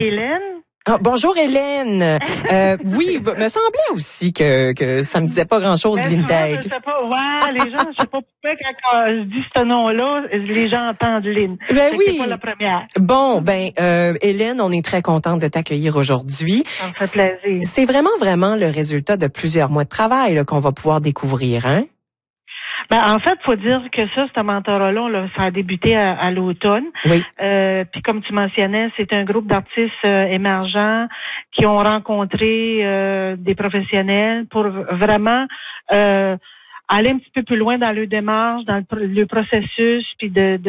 Hélène? Ah, bonjour Hélène. Oui, me semblait aussi que ça me disait pas grand-chose, Lindeg. Je sais pas, les gens, je sais pas pourquoi quand je dis ce nom-là, les gens entendent Lynn. Ben oui. C'est pas la première. Bon, Hélène, on est très contente de t'accueillir aujourd'hui. Ça me fait plaisir. C'est vraiment le résultat de plusieurs mois de travail là, qu'on va pouvoir découvrir, hein? En fait, faut dire que ce mentorat-là, ça a débuté à l'automne. Oui. Puis comme tu mentionnais, c'est un groupe d'artistes émergents qui ont rencontré des professionnels pour vraiment aller un petit peu plus loin dans le démarche, dans le processus, puis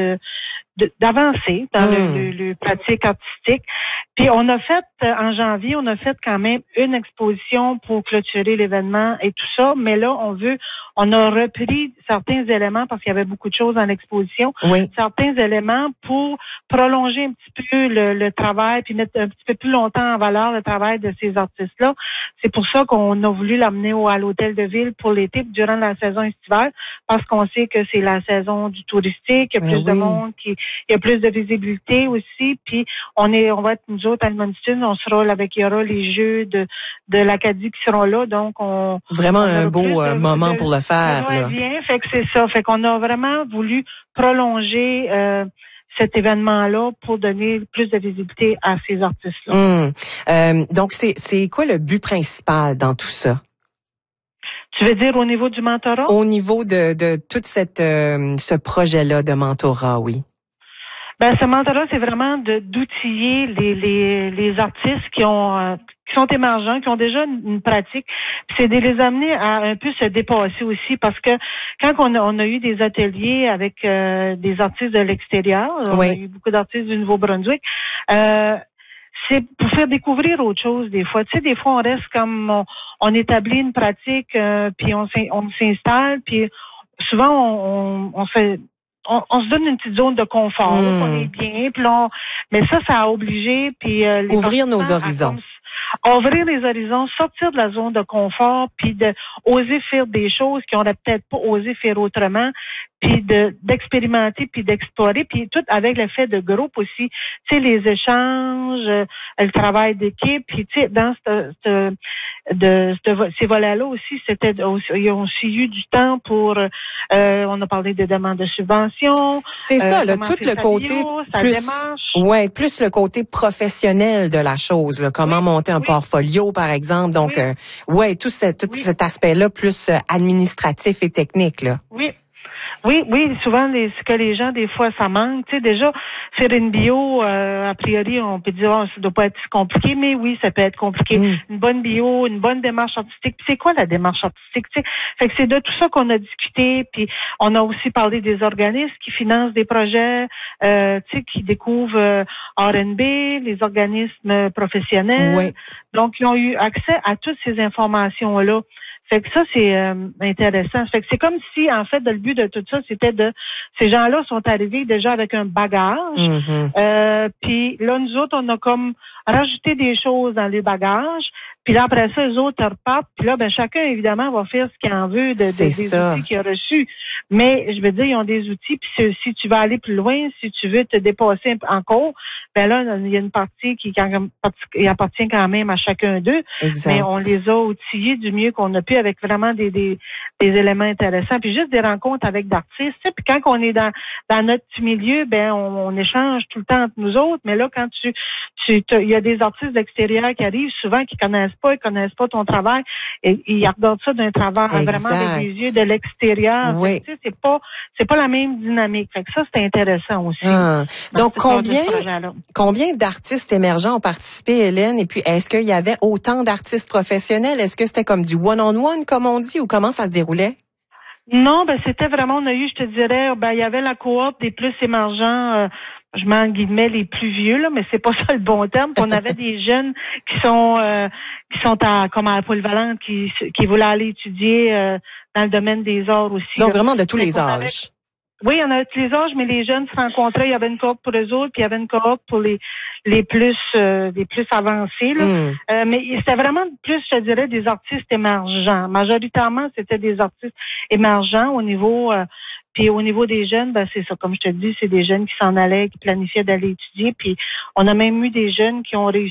d'avancer dans le pratique artistique. Puis on a fait, en janvier, quand même une exposition pour clôturer l'événement et tout ça, mais là, on a repris certains éléments parce qu'il y avait beaucoup de choses dans l'exposition, certains éléments pour prolonger un petit peu le travail puis mettre un petit peu plus longtemps en valeur le travail de ces artistes-là. C'est pour ça qu'on a voulu l'amener à l'hôtel de ville pour l'été, durant la saison estivale, parce qu'on sait que c'est la saison du touristique, il y a plus de monde, il y a plus de visibilité aussi, puis on va être nous autres à Edmundston, on sera là il y aura les jeux de l'Acadie qui seront là, donc vraiment un beau moment pour le faire. Fait que c'est ça, fait qu'on a vraiment voulu prolonger cet événement-là pour donner plus de visibilité à ces artistes-là. Donc c'est quoi le but principal dans tout ça? Tu veux dire au niveau du mentorat? Au niveau de tout ce projet-là de mentorat, oui. Ce mentorat, c'est vraiment d'outiller les artistes qui sont émergents, qui ont déjà une pratique. C'est de les amener à un peu se dépasser aussi, parce que quand on a eu des ateliers avec des artistes de l'extérieur, on a eu beaucoup d'artistes du Nouveau-Brunswick, c'est pour faire découvrir autre chose des fois. Tu sais, des fois, on reste comme on établit une pratique, puis on s'installe, puis souvent on se donne une petite zone de confort, on est bien, puis mais ça a obligé, puis ouvrir nos horizons. Ouvrir les horizons, sortir de la zone de confort, puis de oser faire des choses qu'on n'aurait peut-être pas osé faire autrement, puis d'expérimenter, puis d'explorer, puis tout avec l'effet de groupe aussi. Tu sais, les échanges, le travail d'équipe, puis tu sais, dans ces volets-là aussi, ils ont aussi eu du temps pour, on a parlé des demandes de subventions. C'est ça, tout le côté plus le côté professionnel de la chose, là, comment monter un portfolio, par exemple. Donc, tout cet aspect-là plus administratif et technique, là. Oui, souvent ce que les gens des fois ça manque. Tu sais, déjà faire une bio, a priori on peut dire ça doit pas être compliqué, mais oui, ça peut être compliqué. Une bonne bio, une bonne démarche artistique. Puis c'est quoi la démarche artistique? Tu sais? Fait que c'est de tout ça qu'on a discuté. Puis on a aussi parlé des organismes qui financent des projets, tu sais, qui découvrent R&B, les organismes professionnels. Donc ils ont eu accès à toutes ces informations là. Fait que ça, c'est intéressant. Fait que c'est comme si, en fait, le but de tout ça, c'était ces gens-là sont arrivés déjà avec un bagage. Puis là, nous autres, on a comme rajouté des choses dans les bagages. Puis là, après ça, les autres repartent. Puis là, chacun, évidemment, va faire ce qu'il en veut des outils qu'il a reçus. Mais, je veux dire, ils ont des outils. Puis si tu veux aller plus loin, si tu veux te dépasser encore, là, il y a une partie qui appartient quand même à chacun d'eux. Mais on les a outillés du mieux qu'on a pu avec vraiment des éléments intéressants. Puis juste des rencontres avec d'artistes. Puis quand on est dans notre petit milieu, on échange tout le temps entre nous autres. Mais là, quand il y a des artistes d'extérieur qui arrivent, souvent qui connaissent pas ton travail, et ils regardent ça d'un travers vraiment avec des yeux de l'extérieur. Tu sais, c'est pas la même dynamique. Fait que ça, c'est intéressant aussi. Donc combien d'artistes émergents ont participé, Hélène? Et puis est-ce qu'il y avait autant d'artistes professionnels? Est-ce que c'était comme du one-on-one, comme on dit, ou comment ça se déroulait? Non, c'était vraiment, on a eu, je te dirais, il y avait la cohorte des plus émergents, je mets en guillemets les plus vieux, là, mais c'est pas ça le bon terme. Puis on avait des jeunes qui sont à la polyvalente, qui voulaient aller étudier dans le domaine des arts aussi. Donc vraiment de tous les âges. Oui, il y en a tous les âges, mais les jeunes se rencontraient. Il y avait une cohorte pour eux autres, puis il y avait une cohorte pour les plus avancés. Là. Mais c'était vraiment plus, je dirais, des artistes émergents. Majoritairement, c'était des artistes émergents au niveau Puis au niveau des jeunes, ben c'est ça, comme je te dis, c'est des jeunes qui s'en allaient, qui planifiaient d'aller étudier. Puis on a même eu des jeunes qui ont réussi